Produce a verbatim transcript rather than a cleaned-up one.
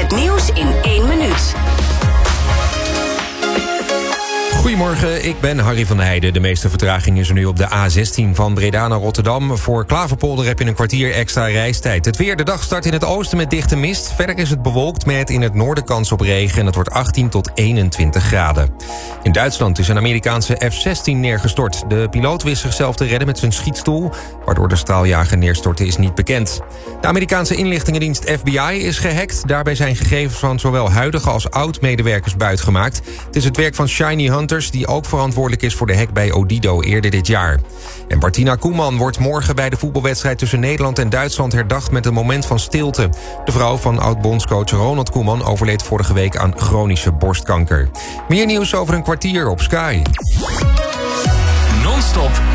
Het nieuws in één minuut. Goedemorgen, ik ben Harry van der Heijden. De meeste vertraging is er nu op de A zestien van Breda naar Rotterdam. Voor Klaverpolder heb je een kwartier extra reistijd. Het weer, de dag start in het oosten met dichte mist. Verder is het bewolkt met in het noorden kans op regen. En het wordt achttien tot eenentwintig graden. In Duitsland is een Amerikaanse F zestien neergestort. De piloot wist zichzelf te redden met zijn schietstoel. Waardoor de straaljager neerstortte is niet bekend. De Amerikaanse inlichtingendienst F B I is gehackt. Daarbij zijn gegevens van zowel huidige als oud-medewerkers buitgemaakt. Het is het werk van Shiny Hunters, die ook verantwoordelijk is voor de hack bij Odido eerder dit jaar. En Martina Koeman wordt morgen bij de voetbalwedstrijd tussen Nederland en Duitsland herdacht met een moment van stilte. De vrouw van oud-bondscoach Ronald Koeman overleed vorige week aan chronische borstkanker. Meer nieuws over een kwartier op Sky. Non-stop